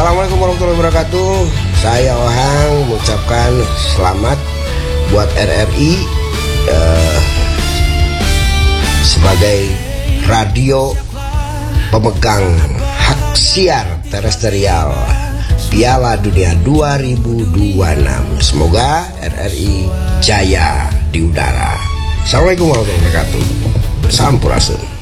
Assalamualaikum warahmatullahi wabarakatuh. Saya Ohang mengucapkan selamat buat RRI sebagai radio pemegang hak siar terestrial Piala Dunia 2026. Semoga RRI jaya di udara. Assalamualaikum warahmatullahi wabarakatuh. Sampurasun.